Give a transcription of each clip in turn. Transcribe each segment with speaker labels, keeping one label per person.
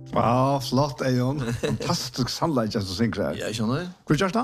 Speaker 1: Ja, flott, Ejon. Fantastisk sannleik som synger her.
Speaker 2: Ja, skjønner jeg.
Speaker 1: Hvor gjørs det?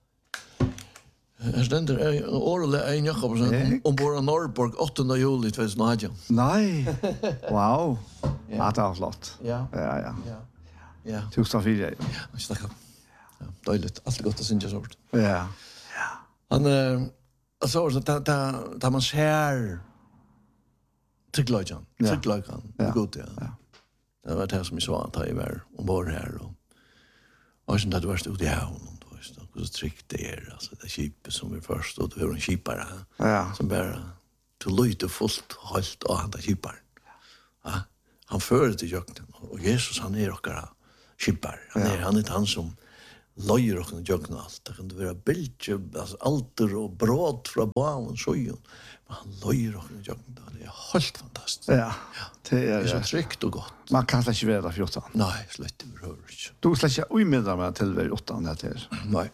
Speaker 2: Her stender Årle Ein Jakobsen ombord av Norrborg 8. juli 2018.
Speaker 1: Nei. Wow. Ja, det var flott.
Speaker 2: Ja.
Speaker 1: Ja. Tusen fire.
Speaker 2: Ja, snakker. Ja, deiligt. Alt godt å synge så hårdt.
Speaker 1: Ja.
Speaker 2: Han, altså, da man ser trygglagen, det godt, ja. Det var det som jeg sa, at jeg var ombord her, og sånn at du var ute i havnen, och så tryckt det alltså det skipet som är först och det var en skipare som bara till lite fullt halt och han skipar. Ja. Han förde till jakten och Jesus han är och skipar. Han är han som löjer och jakten allt. Det kan vara bilje alltså alter och bröd från barn så ju. Men han löjer och jakten det är helt fantastiskt.
Speaker 1: Ja. Det är
Speaker 2: så tryggt och gott.
Speaker 1: Man kan inte vara där 14.
Speaker 2: Nej, slett överhuvud.
Speaker 1: Du släcker ju med dem till väl 8 där.
Speaker 2: Nej.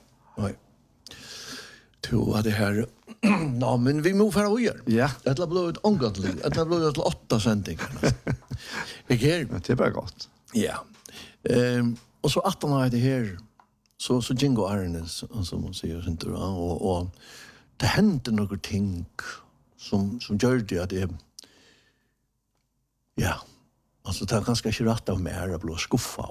Speaker 2: To det här. Ja, men vi må fara över.
Speaker 1: Ja.
Speaker 2: Det har blivit ångandligt. Det har blivit 8 sändningar.
Speaker 1: Det är bara gott.
Speaker 2: Ja. Och så 18 år det här så Jingo Arnes som man säger inte och det hände några ting som gör det att det ja. Alltså det är ganska rätt av mig att bli skuffa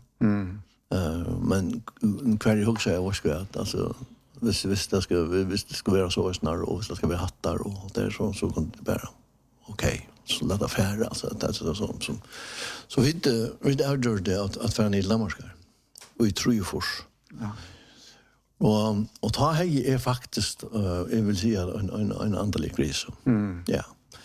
Speaker 2: men kvar också jag ska alltså hvis det ska vara så snarare och så ska vi hattar och det är så kan det bara okej så låt det färra alltså det är så vi avgör det att för en Lamarskar och i Trujefors. Ja. Och ta hej är faktiskt jag vill säga en andlig kris. Ja.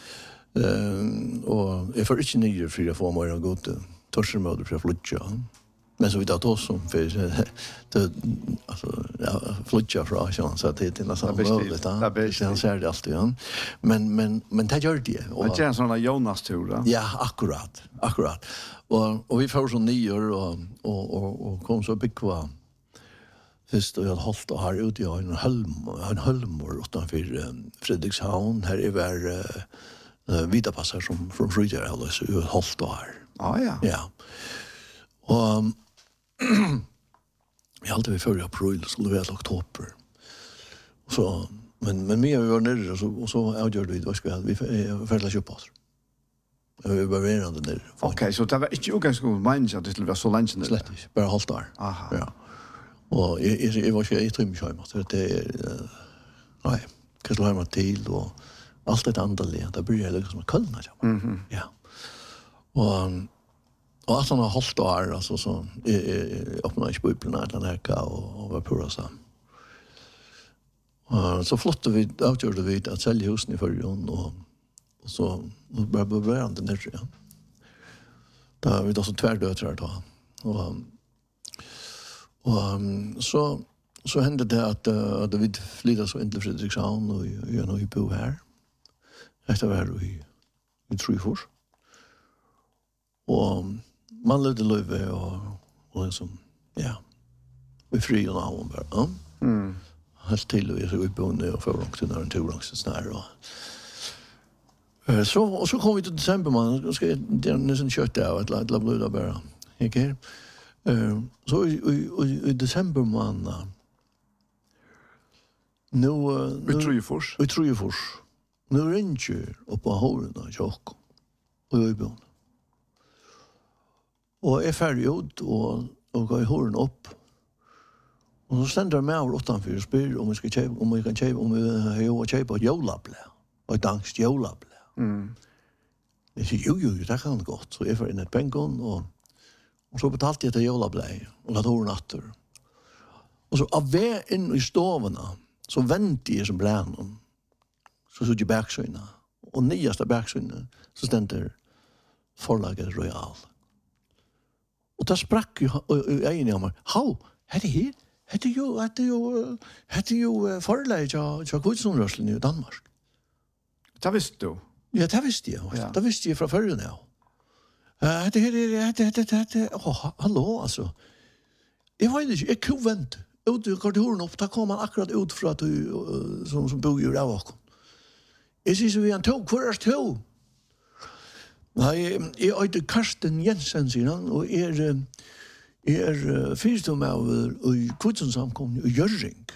Speaker 2: Och jag får inte nöjer för jag får mer gott torsemöder för flutcha. Men så vi tar oss som för det alltså flutcha från så att det är nästan möjligt. Det ser det alltid igen. Men det gör det.
Speaker 1: Och det är en sån Jonas tur.
Speaker 2: Ja, akkurat. Och vi får så nyår och kom så bekva. Först och jag hållt och har ute i en hölmor utanför Fredrikshavn här i vita passar som från Fröjer alltså jag hållt och har. Ja. Och jag alltid vi förra april skulle vara oktober. Så men mer vi var nere och så avgjorde vi vad ska vi färdla köpa oss. Vi var verande där.
Speaker 1: Okej, så det var inte ganska minst att det skulle vara så länge där.
Speaker 2: Slett inte, bara hållt där.
Speaker 1: Aha.
Speaker 2: Ja. Och jag var inte i trymschema så det är nej, kan slå hem till och allt det andra det börjar liksom att kallna. Ja. Och att han har hållit där alltså så öppnar inte bubblan att han häcka och var pura så. Så flott vi avgjorde vi att sälja husen i förrjun och så började den där igen. Där vi då så tvärdöttrar då. Och så hände det att vi flyttade så in till Fredrikshavn och jag nu bo här. Efter var i Trujefors. Och man levde löve och liksom ja. Vi fri och någon bara. Helt till och så uppbonde och för också när en turlångs snär och så kom vi till december man ska det är nästan kött av att la blöda bara. Okej. Så i december man nu vi tror ju fors. Nu ringer upp på håren och chock. Och jag är bon. Och är färdig ut och går i håren upp. Och så ständer jag med och utanför och spyr om vi ska köpa om vi kan köpa om vi har köpa ett jolablä. Och ett angst jolablä. Jag säger jo det kan gott så jag får in ett pengon och så betalade jag till jolablä och lade håren åter. Och så av väg in i stovarna så väntade jag som blänen. Så såg jag baksöjna. Och nyaste baksöjna så ständer förlaget Royal. Och där sprack ju en av mig. How? Är det här? Hette ju förlaget jag Kvidsonrörslen i Danmark.
Speaker 1: Det visste du?
Speaker 2: Ja, det visste jag. Det visste jag från förrän nu. Hallå alltså. Jag vet inte, jag kunde vänta. Ut i korridoren upp, där kom man akkurat ut för att som bor ju där bakom. Jag säger så vi han tog först tog. Nei, jeg heter Karsten Jensen, sier han, og fyrstum av i Kvitsensamkomne i Gjøring.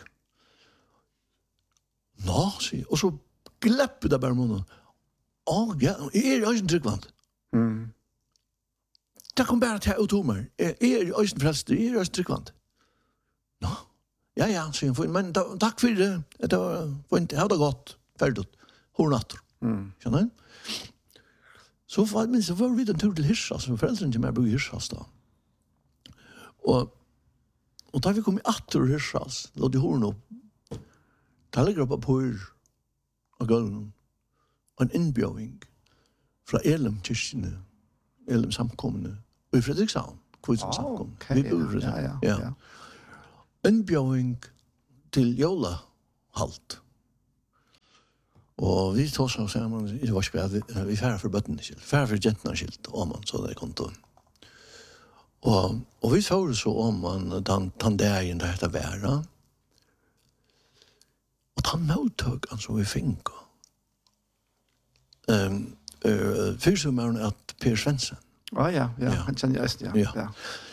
Speaker 2: Nå, sier og så gleppet det bare munnen. Ja, jeg øysen tryggvand. Det kom bare til å meg. Jeg øysen frelster, jeg øysen tryggvand. Nå, ja, sier han, men takk for det. Det var ikke, det godt, ferdig, hornatter. Skjønner du? Så var vi den tur til Hirsas, så foreldrene til meg bor i Hirsas da. Og da vi kom i atter Hirsas, lå de horn opp, da ligger oppe på av gulven, og en innbjøving fra Elim-kyrkene, Elim-samkommene, og i Fredrikshavn, Kvitsen-samkommene.
Speaker 1: Okay,
Speaker 2: Vi bor i Fredrikshavn.
Speaker 1: Ja.
Speaker 2: Innbjøving til jólahalt. Og vi tog så sammen, det var ikke bare, vi færre for bøttene skilt, færre for jentene skilt, om man så det kom til. Og vi får så om man, den dagen det heter væra, og den mottøkken som vi fikk. Først som er at Per Svensson.
Speaker 1: Ja, han kjenner jeg, ja.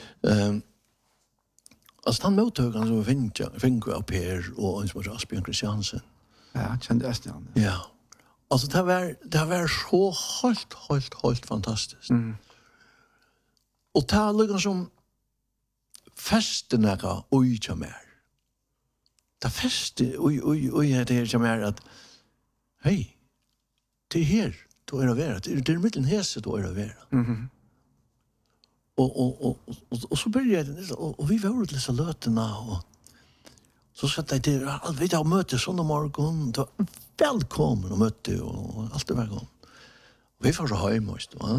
Speaker 2: Altså den mottøkken som vi fikk av Per og en som var Asbjørn Kristiansen.
Speaker 1: Ja, han kjenner jeg,
Speaker 2: ja. Altså det var så helt fantastisk. Og det er liksom som festen ui til meg. Det festen ui til meg at hei, det her du er å være. Det er mittelen hese du er å være. Og så begynner jeg, og vi var ut disse løtene, og så satt jeg til, vi har møte sånn om morgen, det var velkommen å møte, og alt det var gått. Vi var så hjemme, va?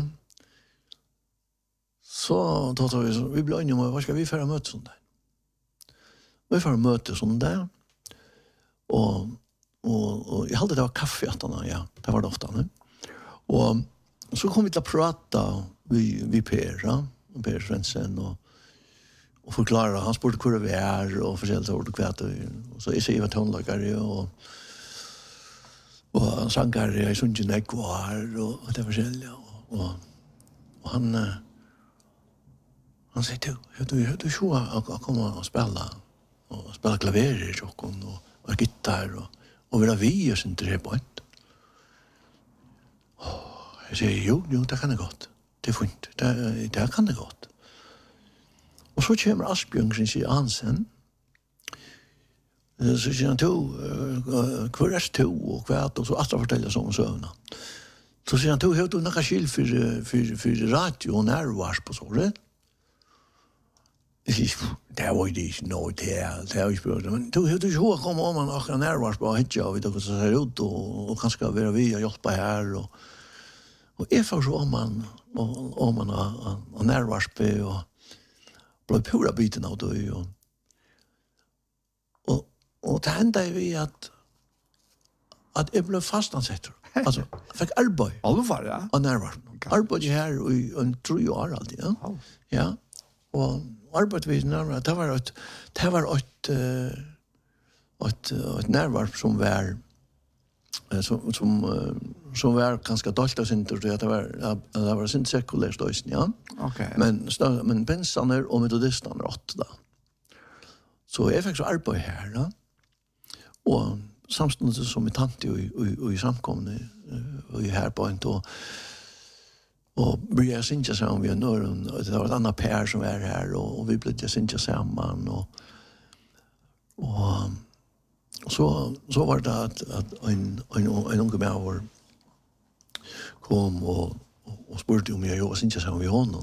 Speaker 2: Så da tar vi ble enige om, hva skal vi føre møte sånn der? Vi føre møte sånn der, og jeg hadde det var kaffe at han, ja, det var det ofte. Og så kom vi til å prate vi Per, ja, Per Svensson, og forklare, han spurte hvor vi og forskjellige ord og kvæt, og så jeg sier jeg var tonlagere, og sangere, jeg synes ikke nekvar, og det er forskjellige, og han sier, du så å komme og spille klaverer i tjokken, og gitar, og være vi og sin tre på et. Jeg sier, jo, det kan det godt, det er fint, det kan det godt. Og så kommer Asbjørn Kristiansen. Så sier han hvor er to og kvæt, og så at han forteller sånn søvnene. Så sier han har du noe skilt for radio og nærvars på sånn? Det var jo ikke noe til, det har jeg ikke prøvd. Men har du ikke kommet om han akkurat nærvars på hitja, og vi tar hva som ser ut, og kanskje være vi og hjelpe her. Og jeg får så om han har nærvars på, og ble pura biten av det, og det hendte vi at jeg ble fastansetter. Altså, jeg fikk arbeid.
Speaker 1: Alvar, ja.
Speaker 2: Og nærvars. Arbeid her i 3 år alltid, ja. Ja, og arbeid vi nærvars, det var et nærvars som var som var ganska dåligt och synd det var synd sekulärt då ja.
Speaker 1: Okej.
Speaker 2: Men pensaner och metodisterna rått då. Så jag fick så arbete här då. Och samstundes som med tant i samkomne och i här på inte och började synja samman vi och det var ett annat par som var här och vi blev synja samman och så var det att en unge med kom och spurte om jag var inte så med honom.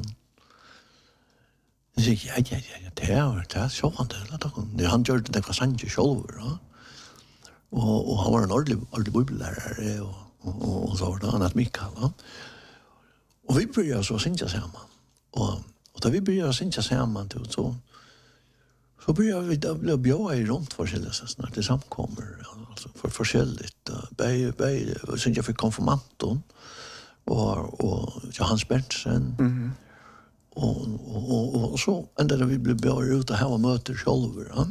Speaker 2: Jag sa ja, det är så han det han gjorde det för Sanche själv va. Och han var en ordentlig bibellärare och så var det annat Mikael va. Och vi började så synja samman. Och då vi började synja samman så började vi då bli bjöa i runt forskjellige snart det samkommer alltså för forskjelligt bäj sen jag fick konfirmanton och Johannes Berntsen och så ända vi blev bjöa ut och ha möten själva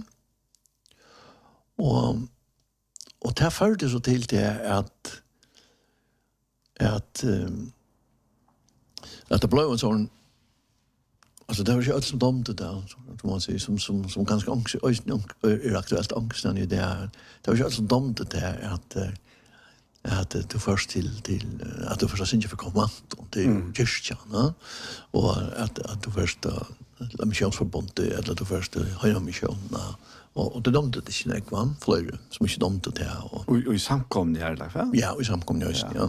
Speaker 2: och det förde så till det att Att det blev en sån alltså det var ju allt som domte där som man säger som ganska ångest är aktuellt ångesten i det. Det var ju allt som domte där att du först till att du först inte för kommand till kyrkan och att du först la missionsförbundet eller du först höja missionerna och det domte det inte kvann fler som inte domte det
Speaker 1: och i samkomne här där.
Speaker 2: Ja, i samkomne just ja.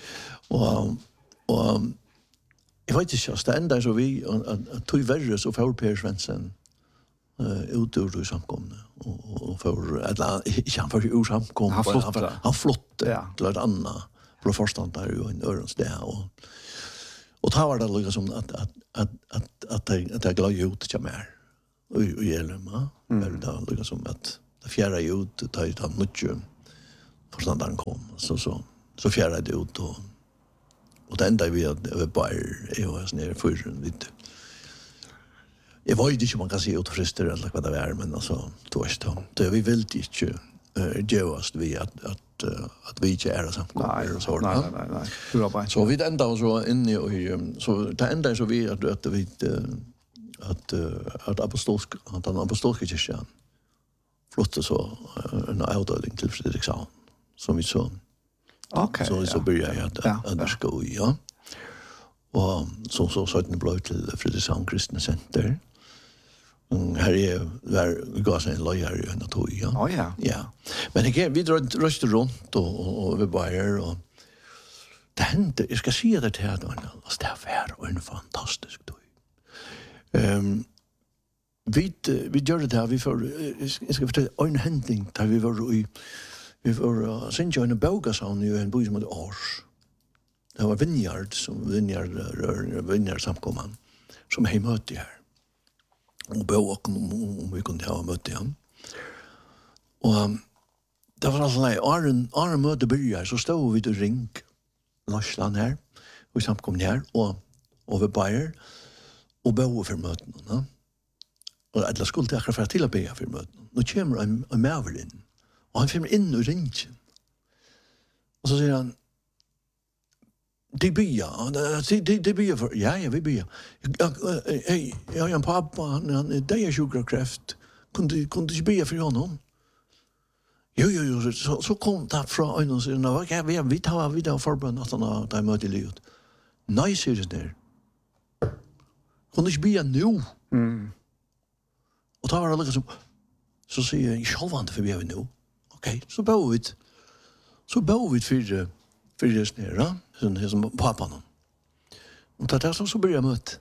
Speaker 2: Och jag vet inte just det enda så vi att tog värre så för Per Svensson ut ur samkomne och för att inte för ur samkomne han flott till ett annat för förståndare i en örons där och ta var det liksom att det glad ut till mer och Jelma väl då liksom att det fjärde ut ta ut han mycket förståndaren kom så fjärde det ut och det enda vi hade bara var sån här för lite. Jag vet inte om man kan se ut frister eller vad det är men alltså då vi vill inte just vi att vi inte är samkommer så
Speaker 1: nej.
Speaker 2: Så vi ända så inne i så det enda så vi att vi att den apostolska kyrkan flotte så en avdelning till Fredrikshavn som vi så
Speaker 1: okej
Speaker 2: så börjar jag att ska ja. Och så det blev till Fredrikshavn Kristna Center. Här är där går sen lojal och natur ja. Ja. Men vi drar restaurant och vi börjar och det hände jag ska se det här då alltså det var en fantastisk dag. Vi gör det här vi får jag ska fortælla en händning där vi var sen jag en Bogason i en by som heter Ars. Det var vineyard samkomman som hej mötte här. Och bok om vi kunde ha möte igen. Och det var alltså nej Aron mötte börjar så stod vi till ring Larsland här och samkom här och vi börjar och bo för möten va. Och alla skulle ta för till att be för möten. Nu kommer en Mervelin och han kommer in och ringer. Och så säger han det blir för ja vi blir. Jag en pappa han det är sugarkraft. Kunde inte be för honom. Jo så kom det från en och så vi tar förbund att han där möter livet. Nej ser det där. Kunde inte be nu. Och tar det liksom så säger jag själv inte för vi är nu. Okej, så bor vi för det snära som pappan. Och det så börjar möt.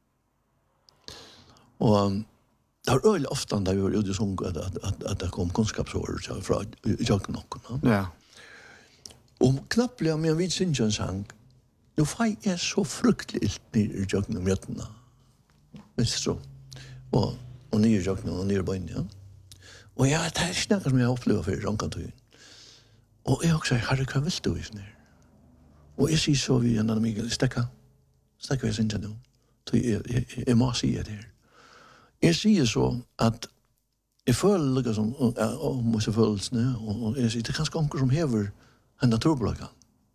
Speaker 2: Och det har öl ofta där vi var ute som att det kom kunskapsord från jag någon.
Speaker 1: Ja.
Speaker 2: Och knappt blev men vi syns sang. Nu fai är så fruktligt i jag mötena. Visst så. Och ni jag och ni på ja. Och jag det är snackar som jag upplever för Rankantoyn. Och jag också har det kan väl stå i snär. Och jag ser så vi en annan Mikael stäcka vi sen nu. Jag måste se det här. Jag ser så att jag följer liksom och måste följa snö och jag ser det kanske onkel som häver en naturblocka.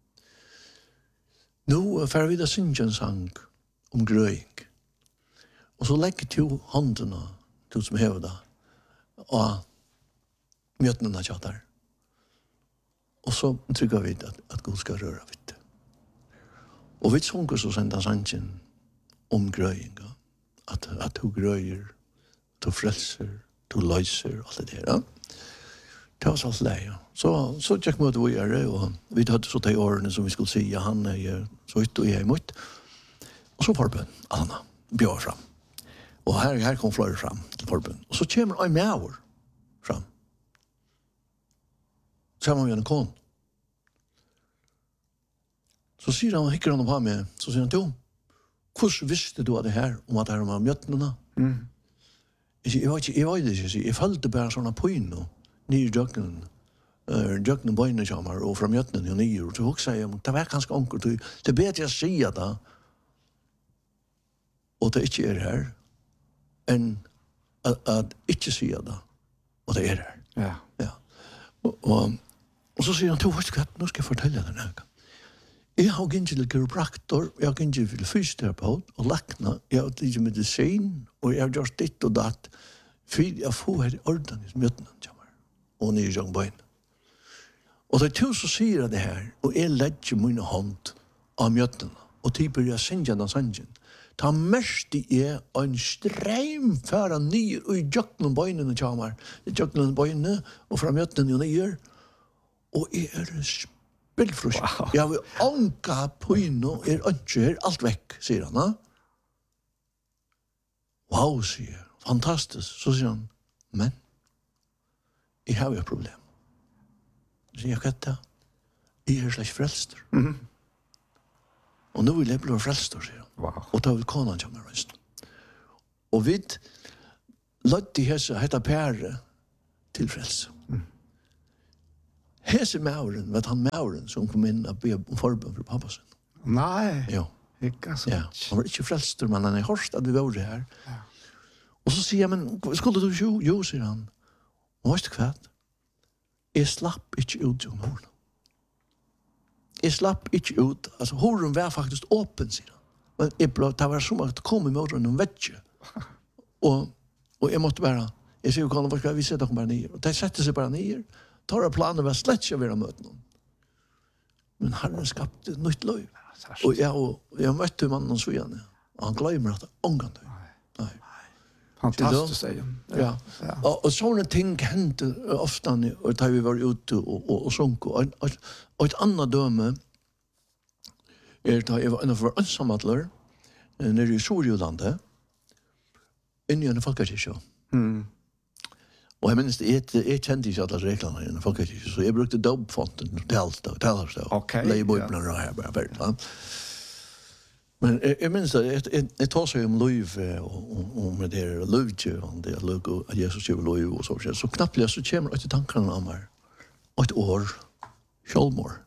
Speaker 2: Nu för vi det syngen sang om gröing. Och så lägger till händerna till som häver det. Och mötena chatar. Och så tycker vi att Gud ska röra vid det. Och vi sånger så sända sanchen om gröjinga. Att du gröjer, du frälser, du löser, allt det där. Det var så läge. Så tjeck mot vi är och vi hade så till åren som vi skulle säga han är så ut och jag emot. Och så förbön Anna bjöd fram. Och här kom flera fram till förbön. Och så kommer en mäver fram. Så har vi en kon. Så säger han, hickar han på mig, så säger han till hur visste du det här om att det här var mötterna? Jag vet inte, jag följde bara sådana pojner nere i djöknen böjnen kommer och från mötterna och nere. Och så också säger jag, det var ganska enkelt, det är bättre att säga det och det inte är här än att inte säga det och det är här.
Speaker 1: Ja.
Speaker 2: Och så säger han, du vet vad, nu ska jag fortälla den här. Jeg har ikke til kiropraktor, jeg har ikke til fysioterapeut og lakna, jeg har ikke medisin, og jeg har gjort ditt og datt, for jeg får her i orden i møtene, og nye jongbein. Og det to som sier det her, og jeg legger mine hånd av møtene, og typer jeg synger den sangen, ta mest i en strem færa nye, og i jøkkenen bøynene kommer, i jøkkenen bøynene, og fra møtene og nye, og jeg spillfrusk. Wow. Jeg vil anka på inno, ikke her, alt vekk, sier han. Wow, sier jeg. Fantastisk. Så sier han, men, jeg har jo et problem. Så sier jeg, hva er det? Jeg er slags frelster. Og nå vil jeg bli frelster, sier han.
Speaker 1: Wow.
Speaker 2: Og da vil konan komme røst. Og vi lødde hese, hette pære til frelse. Hese mauren, vet han mauren som kom inn og be om forbøn for pappa sin.
Speaker 1: Nei.
Speaker 2: Ja.
Speaker 1: Ikke så.
Speaker 2: Ja. Han var ikke frelster, men han er hørst at vi var her. Ja. Og så sier jeg, men skulle du jo? Jo, sier han. Og vet du hva? Jeg slapp ikke ut som horen. Jeg slapp ikke ut. Altså, horen var faktisk åpen, sier han. Men det var som at det kom i morgen og vet ikke. Og jeg måtte bare, jeg sier jo, kan vi sette dere bare nye. Og de setter seg bare nye. Tar av planen var slett ikke å være møte noen. Men Herren skapte et nytt løy. Og jeg møtte mannen og så igjen. Og han glemmer at det er omgang. Nei.
Speaker 1: Fantastisk, sier
Speaker 2: ja. Og sånne ting hendte ofte da vi var ute og sunk. Og et annet døme da jeg var innenfor ansammatler nede i Sorjolandet inne i en folkekirke. Og jeg minnes, jeg kjente ikke alle reglene i en folkekirke, så jeg brukte dobbfonten til alt det.
Speaker 1: Okay.
Speaker 2: Leie bøybene og her bare. Men jeg minnes det, jeg tar seg om liv og med det løvtje, og det løg at Jesus gjør liv og så. Så knappt så kommer det til tankene av meg. Og et år, Kjolmor.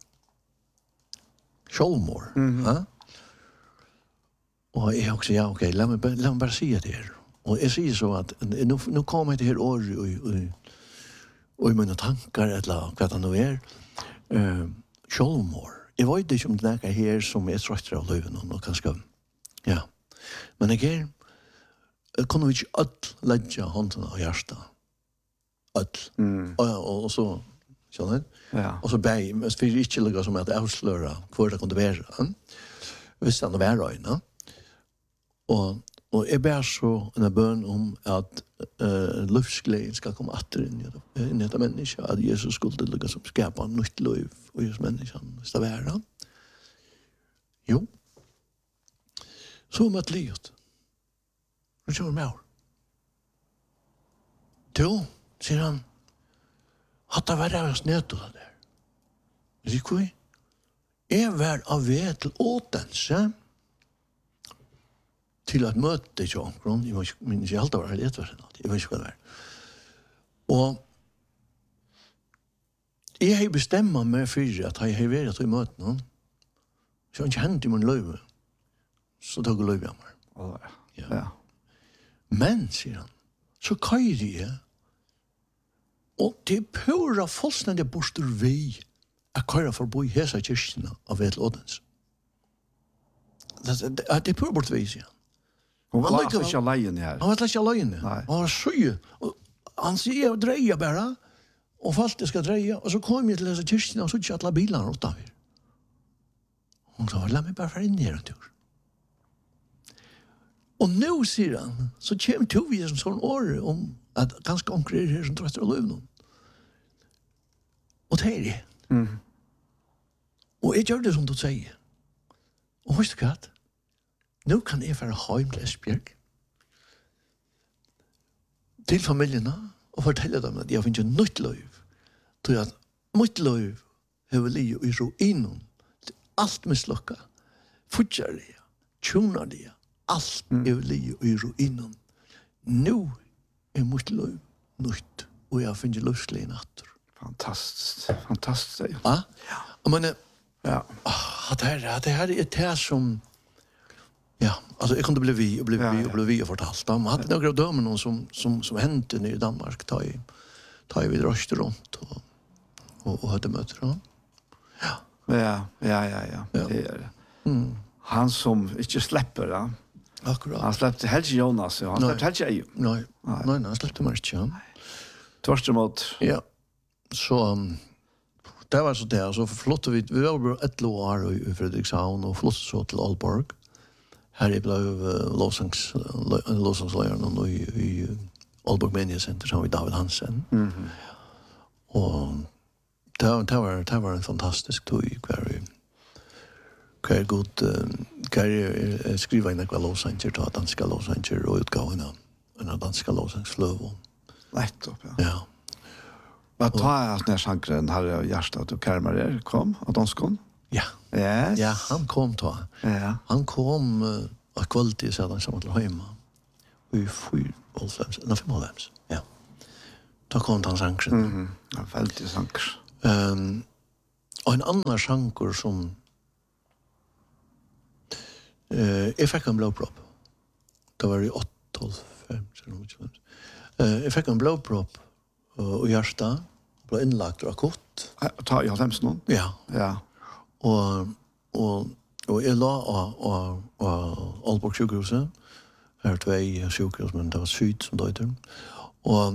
Speaker 2: Og jeg også, ja, ok, la meg bare si det her. Og jeg sier så at nå kommer jeg til her året og i mine tanker, eller hva det nå er, Kjolmor. Jeg vet ikke om det er her som er trøttere av løven, og kanskje, ja. Men jeg kunne ikke alt legge hånden av hjertet. Alt. Og så, skjønner du?
Speaker 1: Ja.
Speaker 2: Og så ber jeg, for ikke lukket som at jeg avslører hvor det kunne være. Hvis det var øyne. Og jeg ber så en bøn om at livsgleden skal komme atter inn i dette mennesket, at Jesus skulle lukket som skapet nytt liv og Jesus mennesken, hvis det var. Jo. Så møtte livet. Og så var det med. Jo, sier han, at det var av snøt og det der. Jeg sier, hva? Jeg var av ved til åtense til at møte ikke omkron. Jeg minns ikke alt det var helt ettersen. Jeg vet ikke hva det var. Og jeg har bestemt meg for at jeg har vært til møte noen. Så han ikke hentet i min løyve. Så tok jeg løyve av meg. Ja. Men, sier han, så køyre jeg. Og det pura fullstendig borster vi at køyre for å bo i hese kyrkene av Vetel Odens. Det pura borster vi, sier han.
Speaker 1: Hun var ikke alene her.
Speaker 2: Han var ikke alene. Han var søye. Han sier, jeg dreier bare, og falt jeg skal dreie, og så kom jeg til disse kyrkene, og så ikke alle bilene rått av her. Hun sa, la meg bare være inn her en tur. Og nå, sier han, så kommer to vi som sånn året om at ganske omkring her som trøster av løvnen. Og det er det. Og jeg gjør det som du sier. Og vet du hva? Nå kan jeg være hjem til Esbjerg til familiene og fortelle dem at jeg finner nytt liv. Til at mitt liv har livet i ruinen til alt mislukket. Fortjærlige, tjonerlige, alt er livet i ruinen. Nå er mitt liv nytt, og jeg finner livslig natter.
Speaker 1: Fantastisk, fantastisk.
Speaker 2: Ja? Men
Speaker 1: ja.
Speaker 2: Det her er det som ja, alltså jag kunde bli vi och fortalt. De hade några av dömen som hände i Danmark ta i vid röster runt och hade möter. Ja.
Speaker 1: Ja. Det är det. Han som inte släpper, ja.
Speaker 2: Akkurat.
Speaker 1: Han släppte helst Jonas, ja. Han släppte helst Ejo.
Speaker 2: Nej, han släppte mig inte, ja.
Speaker 1: Tvärtemot.
Speaker 2: Ja. Så det var så där, så flottade vi var bara ett år i Fredrikshavn och flottade så till Aalborg. Här är blev Låsangsläraren i Aalborg Media Center som vi David Hansen. Och det var en fantastisk tog kvar god kvar skriva in några låsanger ta danska låsanger och utgåvorna en danska låsangsflöv.
Speaker 1: Lätt upp, ja.
Speaker 2: Ja.
Speaker 1: Vad tar jag när sankren har jag hjärtat och Karmarer kom av danskon?
Speaker 2: Ja.
Speaker 1: Yes.
Speaker 2: Ja, han kom då.
Speaker 1: Ja.
Speaker 2: Han kom av kvalitet så han samma till hemma. Vi fyr Wolfhams. Ja. Då kom han sankren.
Speaker 1: Ja, väldigt sanker.
Speaker 2: Och en annan sanker som jag fick en blodpropp. Det var i 8-5 eller något sånt. Jag fick en blodpropp och hjärta blev inlagt akut.
Speaker 1: Ta jag hemskt någon?
Speaker 2: Ja.
Speaker 1: Ja.
Speaker 2: Och jag la och Aalborg sjukhuset. Här 2 sjukhus men det var syd som döde. Och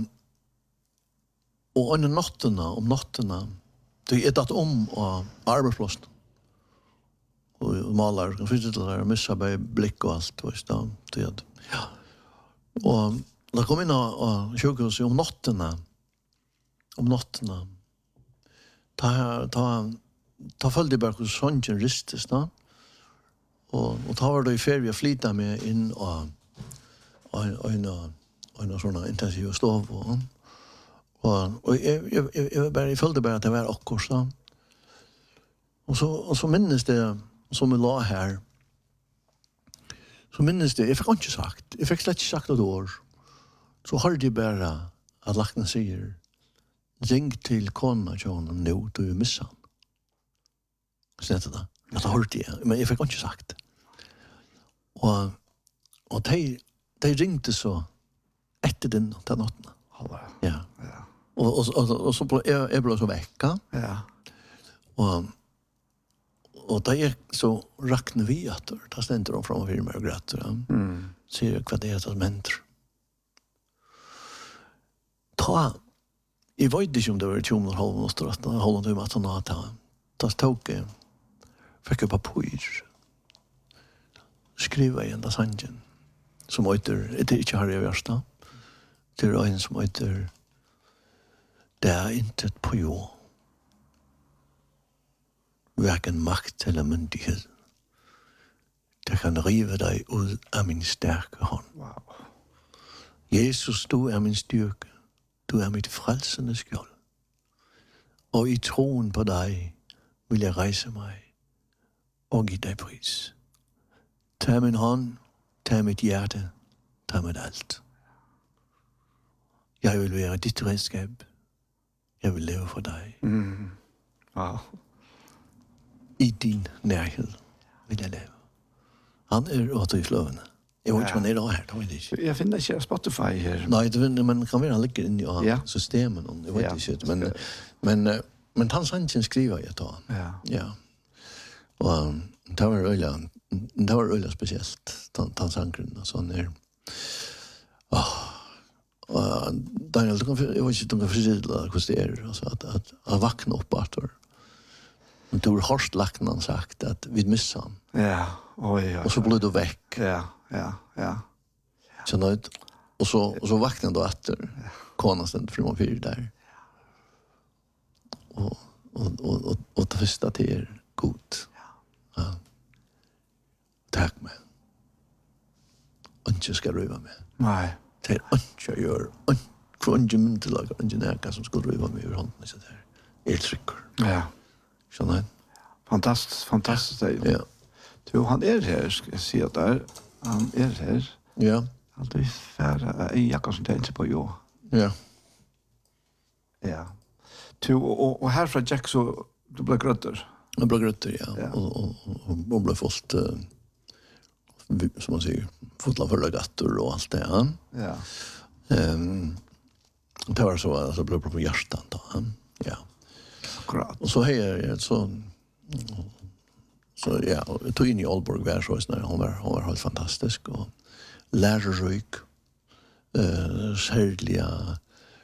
Speaker 2: under natterna det är det och arbetsplatsen. Och malar kan sitta där och missa på blick och allt och så det. Ja. Och då kom in och sjukhus om natterna. Ta följde bara hur sången ristes då. Och ta var då i ferie flyta med in och en sån intensiv stov och jag bara följde bara att det var akkurat så. Och så minns det som vi la här. Så minns det, jag fick inte sagt. Jag fick slett inte sagt ett år. Så hörde jag bara att lakna säger ring till kona John nu du missar han. Så det. Jag hörde det, men jag fick inte sagt. Och de ringde så efter den natten. Ja. Och så blev så väcka.
Speaker 1: Ja.
Speaker 2: Och där så räknar vi att det ständer de framför mig och gråter. Ser vad det är som händer. Jag vet inte om det var 20,5 och strått. Jag håller inte med att han har tagit. Fick jag papper. Skriva i enda sangen. Som heter, det är inte Harry Värsta. Det är en som heter det är inte på jord. Varken makt eller myndighet. Det kan riva dig ut av min starka hånd.
Speaker 1: Wow.
Speaker 2: Jesus, du är min styrka. Du är mitt frälsande skjold. Och i tron på dig vill jag resa mig och ge dig pris. Ta min hånd, ta mitt hjärta, ta mitt allt. Jag vill vara ditt redskap. Jag vill leva för dig.
Speaker 1: Wow.
Speaker 2: I din närhet vill jag leva. Han är återslövande. Jag vet inte vad han är här, det vet inte.
Speaker 1: Jag finner inte Spotify här.
Speaker 2: Nej, men kan vi ligga in i systemen. Jag vet inte. Men han sanningen skriver jag då. Ja. Och det var öliga speciellt. Han sanningen och sån är. Daniel, jag vet inte om jag förstår hur det är. Alltså att vakna upp efter. Men du har hörst laknan sagt att vi missar han.
Speaker 1: Ja, oj.
Speaker 2: Och så blev du väck.
Speaker 1: Ja.
Speaker 2: Så nöjd. Och så vaknade du efter. Konan stände fram och fyr där. Och det första till er god. Ja. Tack mig. Inte ska röva mig.
Speaker 1: Nej.
Speaker 2: Det är inte jag gör. Från inte myntelag. Inte näka som ska röva mig ur hånden. Så där. Helt trycker.
Speaker 1: Ja.
Speaker 2: Så nöjd.
Speaker 1: Fantastiskt.
Speaker 2: Ja.
Speaker 1: Du, han är här, ska jag säga där. Han är här.
Speaker 2: Ja.
Speaker 1: Alltid färre i jackan som tänkte på jo.
Speaker 2: Ja.
Speaker 1: Ja. Du, och här från Jack så du blev grötter.
Speaker 2: Jag blev grötter, ja. Och blev fullt, som man säger, fullt av fulla gatter och allt det.
Speaker 1: Ja.
Speaker 2: Det var så att jag blev på hjärtan då. Ja.
Speaker 1: Akkurat.
Speaker 2: Och så här så Så ja, jag tog in i Aalborg var så när hon var helt fantastisk och lärorik. Särliga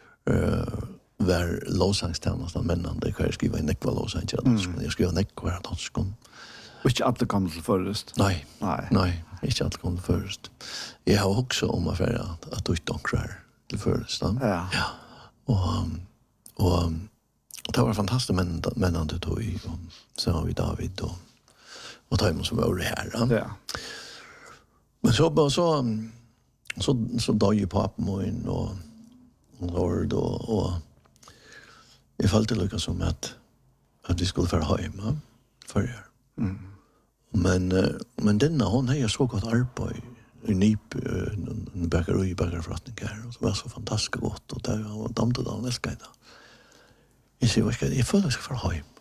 Speaker 2: var låsangstjänsten männen det kan jag skriva en ekva låsangstjänsten. Jag skriver en ekva att han ska.
Speaker 1: Och inte alla kom till förrest.
Speaker 2: Nej, inte alla kom till förrest. Jag har också om affären att ut här till förrest.
Speaker 1: Ja.
Speaker 2: Och det var fantastiskt männen det tog i. Så har vi David och Taimon som var här.
Speaker 1: Ja.
Speaker 2: Men så dog ju pappa min och Lord och jag följde lika som att vi skulle föra hem för men denna hon har så gott arbete i Nip en bagarförrättning här och så var så fantastiskt gott och där var damte då nästa gång. Jag ser vad ska jag följa ska föra hem.